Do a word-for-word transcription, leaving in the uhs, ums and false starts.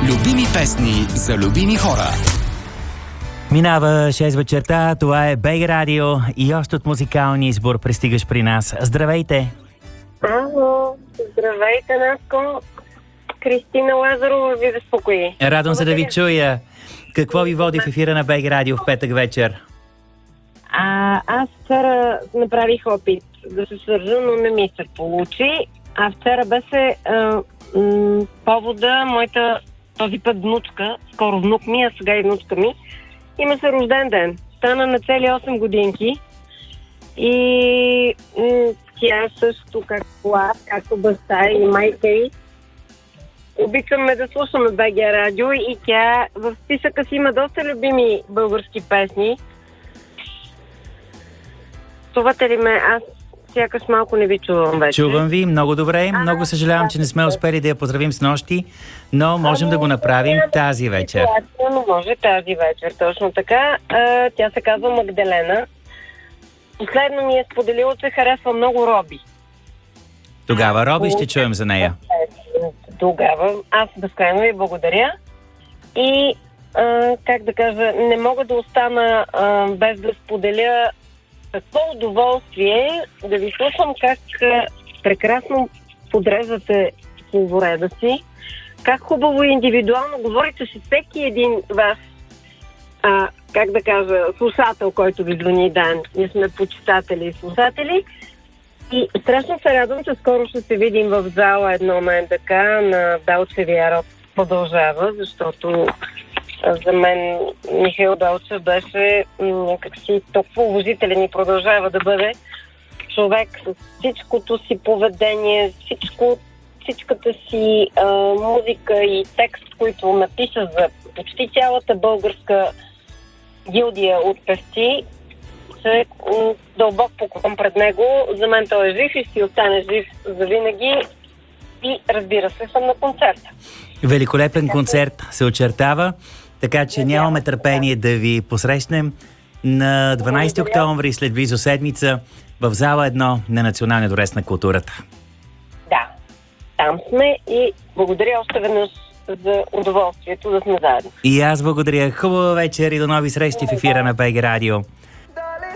Любими песни за любими хора. Минава шест вечерта, това е БГ Радио и още от музикалния избор пристигаш при нас. Здравейте! Ало, здравейте, Наско. Кристина Лазарова ви безпокои. Радвам се да ви чуя. Какво ви води в ефира на БГ Радио в петък вечер? А, аз вчера направих опит да се свържа, но не ми се получи. А вчера беше а, м- повода моята този път внучка, скоро внук ми, а сега и внучка ми, има се рожден ден. Стана на цели осем годинки и м- тя също, както аз, както баща и майка й, обичаме да слушаме БГ Радио и тя в списъка си има доста любими български песни. Чувате ли ме? Аз сякаш малко не ви чувам вече. Чувам ви, много добре. Много съжалявам, че не сме успели да я поздравим с нощи, но можем да го направим тази вечер. Но може тази вечер, точно така. А, тя се казва Магдалена. Последно ми е споделила, че харесва много Роби. Тогава Роби ще чуем за нея. Тогава аз безкрайно ви благодаря. И, а, как да кажа, не мога да остана а, без да споделя какво удоволствие да ви слушам как а, прекрасно подреждате словореда си, как хубаво и индивидуално говорите с всеки един ваш, а, как да кажа, слушател, който ви звъни дан. Ние сме почитатели и слушатели. И страшно се радвам, че скоро ще се видим в зала едно на НДК на Далчевия род продължава, защото за мен Михаил Далчев беше някакси толкова уважителен и продължава да бъде човек с всичкото си поведение, всичко, всичката си а, музика и текст, които написа за почти цялата българска гилдия от певци, че дълбок поклон пред него. За мен той е жив и ще остане жив завинаги. И разбира се, съм на концерта. Великолепен концерт се очертава, така че нямаме търпение да ви посрещнем на дванайсети октомври, след близо седмица, в зала едно на Националния дворец на културата. Да, там сме и благодаря още веднъж за удоволствието да сме заедно. И аз благодаря. Хубава вечер и до нови срещи в ефира на БГ Радио.